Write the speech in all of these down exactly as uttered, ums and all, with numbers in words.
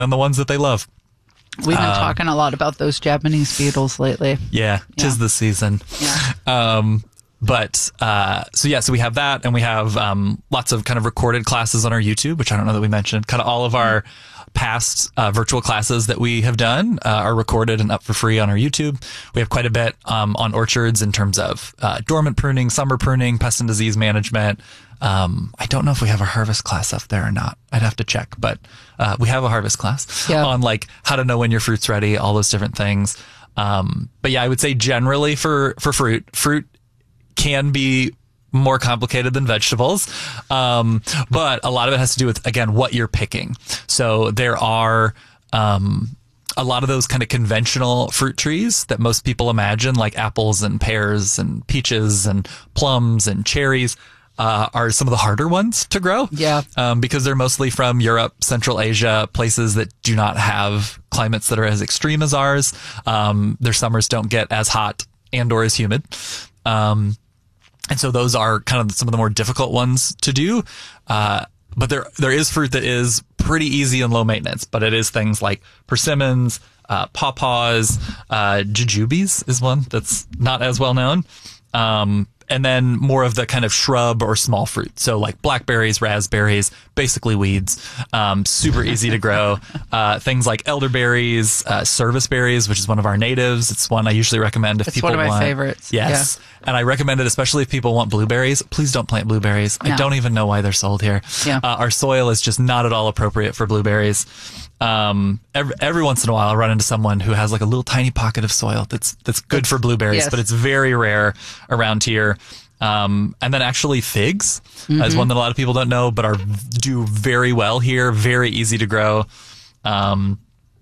and the ones that they love. We've been um, talking a lot about those Japanese beetles lately. Yeah, tis yeah. the season. Yeah. Um, but, uh, so yeah, so we have that, and we have um, lots of kind of recorded classes on our YouTube, which I don't know that we mentioned. Kind of all of our past uh, virtual classes that we have done uh, are recorded and up for free on our YouTube. We have quite a bit um, on orchards in terms of uh, dormant pruning, summer pruning, pest and disease management. Um, I don't know if we have a harvest class up there or not. I'd have to check, but uh, we have a harvest class yeah. on like how to know when your fruit's ready, all those different things. Um, but yeah, I would say generally for, for fruit, fruit can be more complicated than vegetables. Um, but a lot of it has to do with, again, what you're picking. So there are, um, a lot of those kind of conventional fruit trees that most people imagine, like apples and pears and peaches and plums and cherries. Uh, are some of the harder ones to grow. Yeah. Um, because they're mostly from Europe, Central Asia, places that do not have climates that are as extreme as ours. Um, their summers don't get as hot and or as humid. Um, and so those are kind of some of the more difficult ones to do. Uh, but there, there is fruit that is pretty easy and low maintenance, but it is things like persimmons, uh, pawpaws, uh, jujubes is one that's not as well known. Um, And then more of the kind of shrub or small fruit. So like blackberries, raspberries, basically weeds, um, super easy to grow. Uh, things like elderberries, uh, service berries, which is one of our natives. It's one I usually recommend if it's people want. It's one of my want, favorites. Yes. Yeah. And I recommend it, especially if people want blueberries. Please don't plant blueberries. No. I don't even know why they're sold here. Yeah. Uh, our soil is just not at all appropriate for blueberries. Um, every, every once in a while I'll run into someone who has like a little tiny pocket of soil that's, that's good for blueberries, yes. but it's very rare around here. Um, and then actually figs mm-hmm. is one that a lot of people don't know, but are do very well here. Very easy to grow. Um,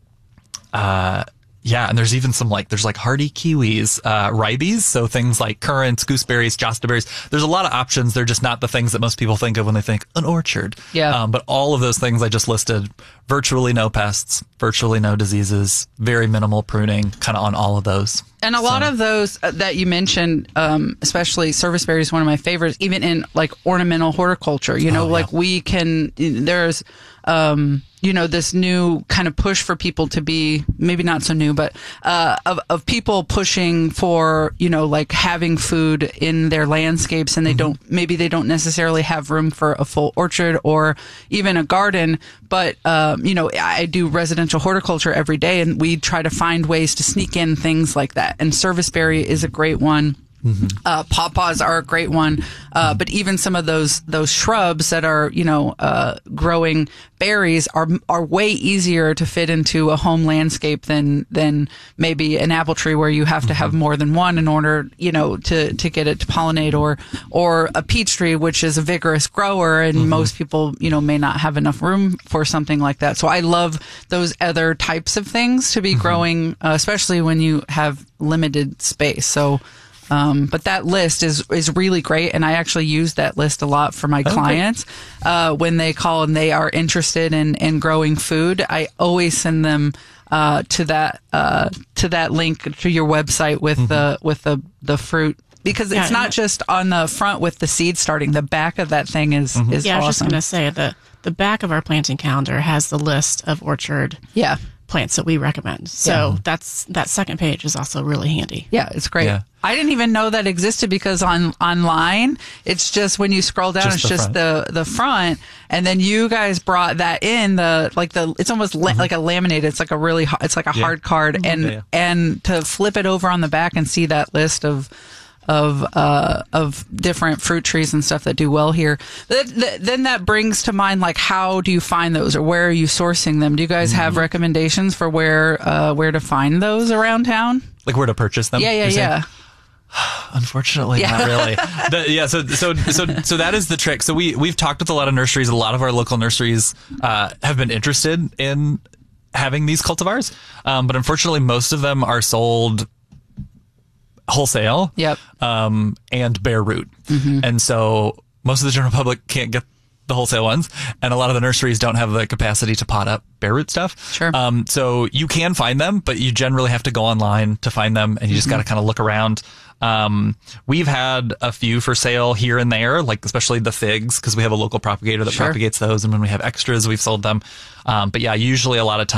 uh, yeah. And there's even some like, there's like hardy kiwis, uh, ribes. So things like currants, gooseberries, jostaberries. There's a lot of options. They're just not the things that most people think of when they think an orchard. Yeah. Um, but all of those things I just listed, virtually no pests, virtually no diseases, very minimal pruning kind of on all of those. And a lot so. of those that you mentioned, um, especially service berries, is one of my favorites, even in like ornamental horticulture, you know, oh, like yeah. we can, there's, um, you know, this new kind of push for people to be, maybe not so new, but, uh, of, of people pushing for, you know, like having food in their landscapes, and they mm-hmm. don't, maybe they don't necessarily have room for a full orchard or even a garden, but, um, you know, I do residential horticulture every day, and we try to find ways to sneak in things like that. And serviceberry is a great one. Mm-hmm. Uh, pawpaws are a great one. Uh, but even some of those, those shrubs that are, you know, uh, growing berries are, are way easier to fit into a home landscape than, than maybe an apple tree where you have to have more than one in order, you know, to, to get it to pollinate, or, or a peach tree, which is a vigorous grower, and mm-hmm. most people, you know, may not have enough room for something like that. So I love those other types of things to be mm-hmm. growing, uh, especially when you have limited space. So, Um, but that list is, is really great. And I actually use that list a lot for my okay. clients. Uh, when they call and they are interested in, in growing food, I always send them, uh, to that, uh, to that link to your website with mm-hmm. the, with the, the fruit. Because it's yeah, not just on the front with the seed starting. The back of that thing is, mm-hmm. is yeah, awesome. I was just going to say that the back of our planting calendar has the list of orchard. Yeah. plants that we recommend. So yeah. that's that second page is also really handy. Yeah, it's great. Yeah. I didn't even know that existed, because on online it's just when you scroll down, just it's the just front. the the front, and then you guys brought that in the like the it's almost la- mm-hmm. like a laminated. It's like a really it's like a yeah. hard card, mm-hmm. and yeah. and to flip it over on the back and see that list of. of uh of different fruit trees and stuff that do well here. That, that, then that brings to mind, like, how do you find those, or where are you sourcing them? Do you guys have mm-hmm. recommendations for where uh where to find those around town? Like where to purchase them? Yeah, yeah, yeah. Unfortunately, yeah. not really. the, yeah, so so so so that is the trick. So we we've talked with a lot of nurseries. A lot of our local nurseries uh have been interested in having these cultivars, um, but unfortunately, most of them are sold wholesale, yep, um, and bare root, mm-hmm. and so most of the general public can't get the wholesale ones, and a lot of the nurseries don't have the capacity to pot up bare root stuff. Sure. Um, so you can find them, but you generally have to go online to find them, and you just mm-hmm. got to kind of look around. Um, we've had a few for sale here and there, like especially the figs, because we have a local propagator that sure. propagates those, and when we have extras, we've sold them. Um, but yeah, usually a lot of times